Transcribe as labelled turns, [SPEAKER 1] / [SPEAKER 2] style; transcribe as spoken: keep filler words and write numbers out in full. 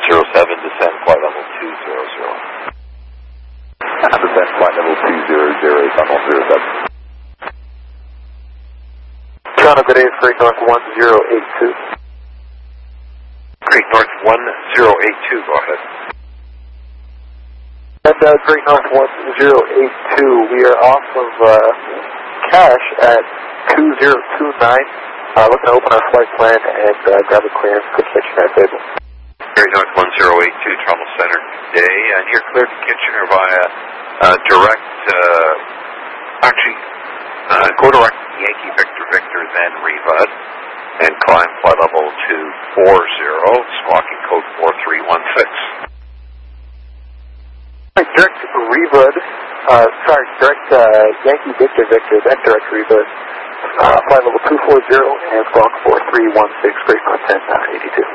[SPEAKER 1] zero seven, descend flight level two zero zero.
[SPEAKER 2] Descend flight level two zero zero, Tunnel zero seven.
[SPEAKER 3] Toronto, good day, it's Great North one zero eight two.
[SPEAKER 1] Great North one zero eight two, go ahead.
[SPEAKER 3] And uh, Great North one zero eight two, we are off of uh, cache at two zero two nine. Uh, looking to open our flight plan and uh, grab a clearance for Kitchener table.
[SPEAKER 1] Great North one zero eight two, Trumbull Center today, and you're cleared to Kitchener via uh, direct, uh, actually, uh, go direct to Yankee Victor Victor, then Revud, and climb flight level two four zero, squawking code four three one six.
[SPEAKER 3] Direct Revud, uh, sorry, direct uh, Yankee Victor Victor, then direct Revud, uh, flight level two four zero, and squawk four three one six, Great North ten eighty-two.